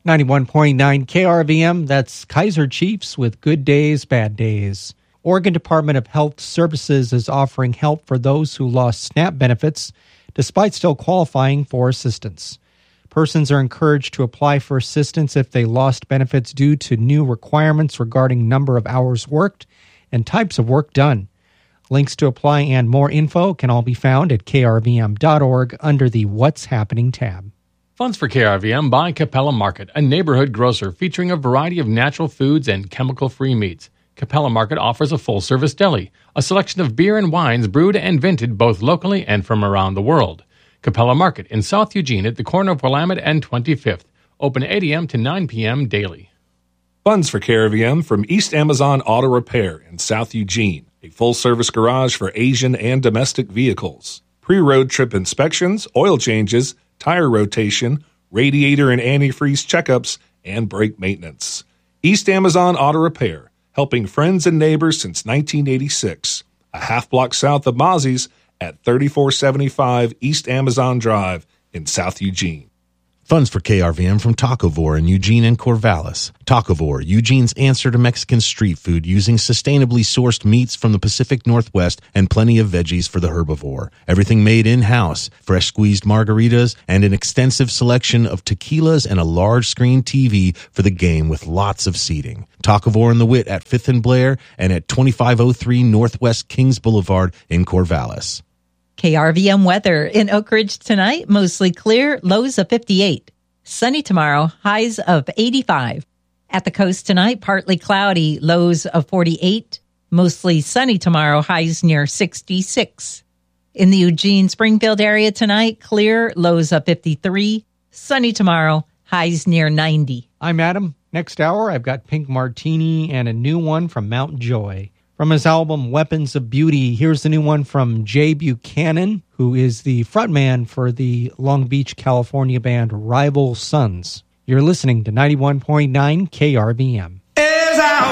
91.9 KRVM, that's Kaiser Chiefs with Good Days, Bad Days. Oregon Department of Health Services is offering help for those who lost SNAP benefits despite still qualifying for assistance. Persons are encouraged to apply for assistance if they lost benefits due to new requirements regarding number of hours worked and types of work done. Links to apply and more info can all be found at krvm.org under the What's Happening tab. Funds for KRVM by Capella Market, a neighborhood grocer featuring a variety of natural foods and chemical-free meats. Capella Market offers a full-service deli, a selection of beer and wines brewed and vented both locally and from around the world. Capella Market in South Eugene at the corner of Willamette and 25th. Open 8 a.m. to 9 p.m. daily. Funds for KRVM from East Amazon Auto Repair in South Eugene, a full-service garage for Asian and domestic vehicles. Pre-road trip inspections, oil changes, tire rotation, radiator and antifreeze checkups, and brake maintenance. East Amazon Auto Repair, helping friends and neighbors since 1986. A half block south of Mozzie's at 3475 East Amazon Drive in South Eugene. Funds for KRVM from Tacovore in Eugene and Corvallis. Tacovore, Eugene's answer to Mexican street food using sustainably sourced meats from the Pacific Northwest and plenty of veggies for the herbivore. Everything made in-house, fresh squeezed margaritas, and an extensive selection of tequilas and a large screen TV for the game with lots of seating. Tacovore and the Wit at 5th and Blair and at 2503 Northwest Kings Boulevard in Corvallis. KRVM weather in Oak Ridge tonight, mostly clear, lows of 58. Sunny tomorrow, highs of 85. At the coast tonight, partly cloudy, lows of 48. Mostly sunny tomorrow, highs near 66. In the Eugene-Springfield area tonight, clear, lows of 53. Sunny tomorrow, highs near 90. I'm Adam. Next hour, I've got Pink Martini and a new one from Mount Joy. From his album Weapons of Beauty, here's the new one from Jay Buchanan, who is the frontman for the Long Beach, California band Rival Sons. You're listening to 91.9 KRVM.